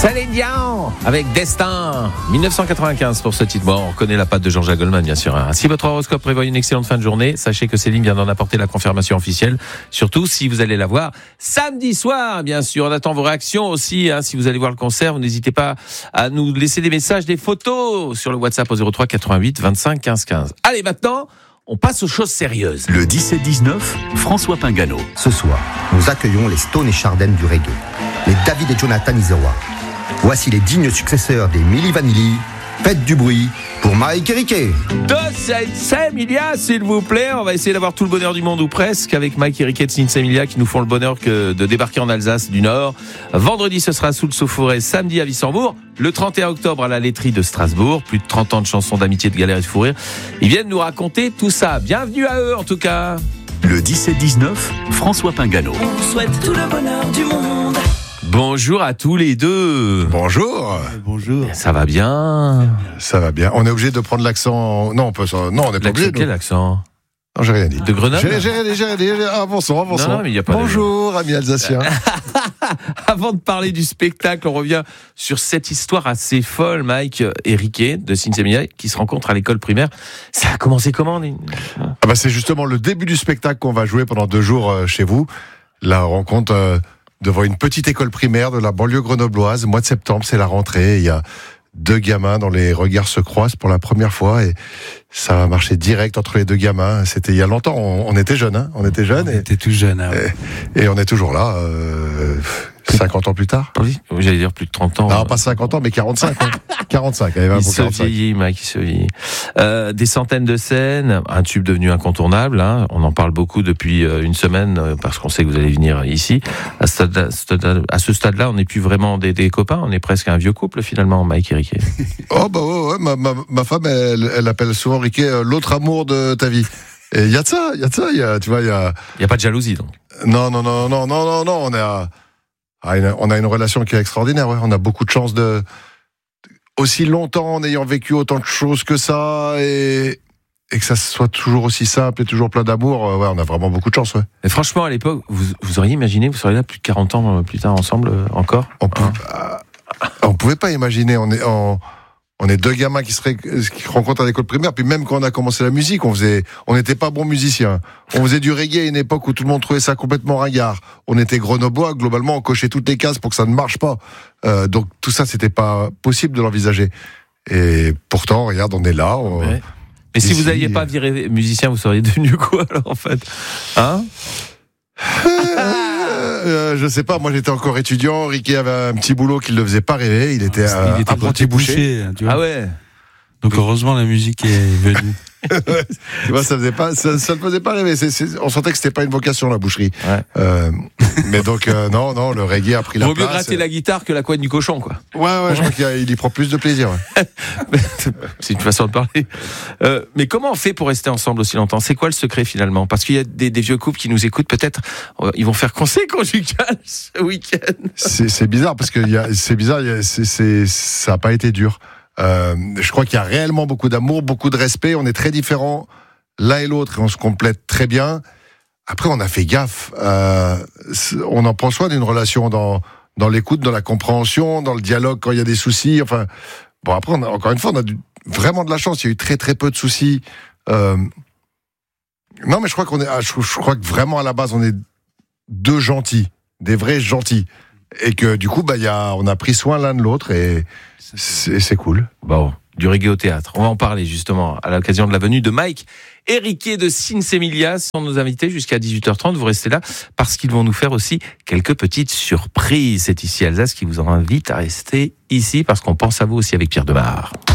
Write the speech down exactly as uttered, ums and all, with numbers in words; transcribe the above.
Céline Dion avec Destin, dix-neuf cent quatre-vingt-quinze pour ce titre. Bon, on reconnaît la patte de Jean-Jacques Goldman, bien sûr. Si votre horoscope prévoit une excellente fin de journée, sachez que Céline vient d'en apporter la confirmation officielle. Surtout si vous allez la voir samedi soir, bien sûr. On attend vos réactions aussi. Hein, si vous allez voir le concert, n'hésitez pas à nous laisser des messages, des photos sur le WhatsApp au zéro trois quatre-vingt-huit vingt-cinq quinze quinze. Allez, maintenant, on passe aux choses sérieuses. Le dix-sept dix-neuf, François Pingano. Ce soir, nous accueillons les Stone et Chardin du reggae, les David et Jonathan Izewa. Voici les dignes successeurs des Milli Vanilli. Faites du bruit pour Mike et Riquet. De Sinsemilia, s'il vous plaît. On va essayer d'avoir tout le bonheur du monde ou presque avec Mike et Riquet de Sinsemilia qui nous font le bonheur que de débarquer en Alsace du Nord. Vendredi, ce sera sous le Soufouret. Samedi à Wissembourg. Le trente et un octobre à la laiterie de Strasbourg. Plus de trente ans de chansons d'amitié, de galère et de fou rire. Ils viennent nous raconter tout ça. Bienvenue à eux, en tout cas. Le dix-sept dix-neuf, François Pingano. On vous souhaite tout le bonheur du monde. Bonjour à tous les deux. Bonjour. Bonjour. Ça va bien? Ça va bien. On est obligé de prendre l'accent. Non, on peut. Non, on n'est pas obligé. Quel accent? Non, j'ai rien dit. De Grenoble? J'ai, j'ai, j'ai, j'ai, j'ai, avançons, avançons. Non, non, mais il y a pas Bonjour, de... amis alsaciens. Avant de parler du spectacle, on revient sur cette histoire assez folle, Mike et Riquet de Sinsemilia, qui se rencontrent à l'école primaire. Ça a commencé comment? Ah bah, c'est justement le début du spectacle qu'on va jouer pendant deux jours euh, chez vous. La rencontre euh, devant une petite école primaire de la banlieue grenobloise. Mois de septembre, c'est la rentrée. Il y a deux gamins dont les regards se croisent pour la première fois et ça a marché direct entre les deux gamins. C'était il y a longtemps. On, on était jeunes, hein. On était jeunes. On et, était tout jeunes. Hein. Et, et on est toujours là, euh, cinquante ans plus tard. Oui, j'allais dire plus de trente ans. Non, pas cinquante ans, mais quarante-cinq. Hein. quarante-cinq. Il, il se vieillit, Mike, il se vieillit. Euh, des centaines de scènes, un tube devenu incontournable. Hein. On en parle beaucoup depuis une semaine parce qu'on sait que vous allez venir ici. À ce stade, à ce stade-là, on n'est plus vraiment des, des copains. On est presque un vieux couple finalement, Mike et Riquet. Oh bah ouais, ouais ma, ma, ma femme, elle, elle appelle souvent Riquet euh, l'autre amour de ta vie. Et il y a de ça, il y a de ça, il y a, tu vois, il y a. Il y a pas de jalousie donc. Non, non, non, non, non, non, non. On a, on a une relation qui est extraordinaire. Ouais. On a beaucoup de chance de aussi longtemps en ayant vécu autant de choses que ça et, et que ça soit toujours aussi simple et toujours plein d'amour. Ouais, on a vraiment beaucoup de chance. Ouais. Et franchement, à l'époque, vous, vous auriez imaginé, vous seriez là plus de quarante ans plus tard ensemble euh, encore. On peut, hein euh, on pouvait pas imaginer. On est en On est deux gamins qui se, ré... qui rencontrent à l'école primaire, puis même quand on a commencé la musique, on faisait, on n'était pas bons musiciens. On faisait du reggae à une époque où tout le monde trouvait ça complètement ringard. On était grenoblois, globalement, on cochait toutes les cases pour que ça ne marche pas. Euh, donc tout ça, c'était pas possible de l'envisager. Et pourtant, regarde, on est là. On... Mais, mais si vous n'aviez pas viré musicien, vous seriez devenu quoi alors en fait? Hein? Euh, je sais pas, moi j'étais encore étudiant, Riquet avait un petit boulot qui ne le faisait pas rêver, il était, euh, il était apprenti boucher. boucher tu vois. Ah ouais. Donc heureusement la musique est venue. Tu vois, ça faisait pas, ça, ça ne faisait pas rêver. C'est, c'est, on sentait que c'était pas une vocation la boucherie. Ouais. Euh, mais donc euh, non, non, le reggae a pris la place. Vaut mieux place. gratter la guitare que la couenne du cochon, quoi. Ouais, ouais, je crois qu'il y, a, il y prend plus de plaisir. Ouais. C'est une façon de parler. Euh, mais comment on fait pour rester ensemble aussi longtemps? C'est quoi le secret finalement? Parce qu'il y a des, des vieux couples qui nous écoutent, peut-être, ils vont faire conseil conjugal ce week-end. C'est, c'est bizarre parce que y a, c'est bizarre, y a, c'est, c'est, ça n'a pas été dur. Euh, je crois qu'il y a réellement beaucoup d'amour, beaucoup de respect. On est très différents l'un et l'autre et on se complète très bien. Après, on a fait gaffe. Euh, on en prend soin d'une relation dans dans l'écoute, dans la compréhension, dans le dialogue quand il y a des soucis. Enfin, bon après, on a, encore une fois, on a du, vraiment de la chance. Il y a eu très très peu de soucis. Euh, non, mais je crois qu'on est. Je, je crois que vraiment à la base, on est deux gentils, des vrais gentils, et que du coup, bah, il y a, on a pris soin l'un de l'autre et c'est, c'est cool. Bon, du reggae au théâtre. On va en parler justement à l'occasion de la venue de Mike et Riquet de Sinsemilia. Sont nos invités jusqu'à dix-huit heures trente. Vous restez là parce qu'ils vont nous faire aussi quelques petites surprises. C'est ici Alsace qui vous en invite à rester ici parce qu'on pense à vous aussi avec Pierre Demar.